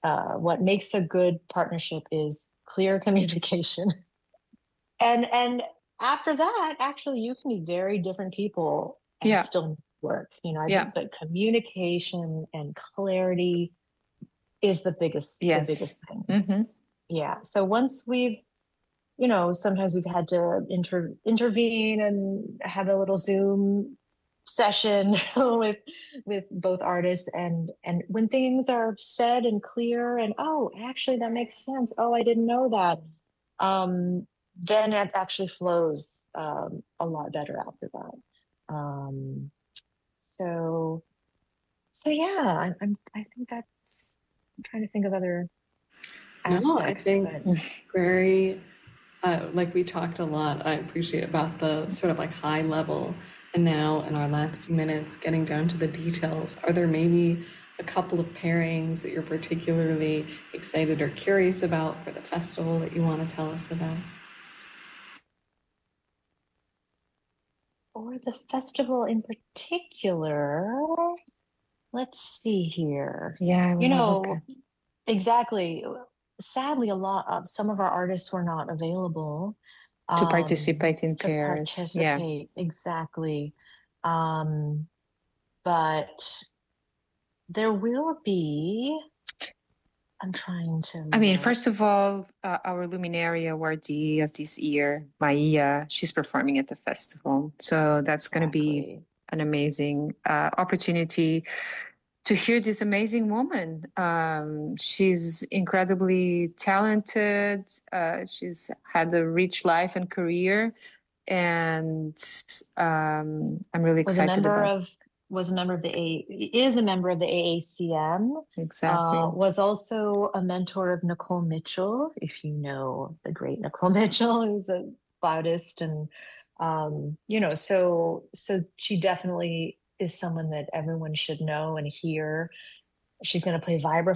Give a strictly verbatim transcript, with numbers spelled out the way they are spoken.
uh, what makes a good partnership is clear communication. And and after that, actually, you can be very different people and Yeah. still work. You know, I Yeah. think that communication and clarity is the biggest the Yes. biggest thing. Mm-hmm. Yeah. So once we've, you know, sometimes we've had to inter intervene and have a little Zoom session with with both artists, and and when things are said and clear and oh, actually that makes sense. Oh, I didn't know that. Um, then it actually flows um, a lot better after that. Um, so so yeah, I'm, I'm I think that's I'm trying to think of other No, I aspects, think but very, uh, like we talked a lot, I appreciate about the sort of like high level. And now in our last few minutes, getting down to the details, are there maybe a couple of pairings that you're particularly excited or curious about for the festival that you want to tell us about? for the festival in particular, let's see here. Yeah, I You wanna look know, at. exactly. Sadly, a lot of some of our artists were not available To um, participate in to pairs. Yeah. participate. Exactly. Um, but there will be, I'm trying to I mean, look. first of all, uh, our Luminary awardee of this year, Maia, she's performing at the festival. So that's going to be Exactly. an amazing uh, opportunity to hear this amazing woman. Um, she's incredibly talented. Uh, she's had a rich life and career. And um, I'm really Was a excited member about. of was a member of the A is a member of the A A C M. Uh, Exactly. was also a mentor of Nicole Mitchell, if you know the great Nicole Mitchell, who's a flautist, and um, you know, so so she definitely is someone that everyone should know and hear. She's going to play vibraphone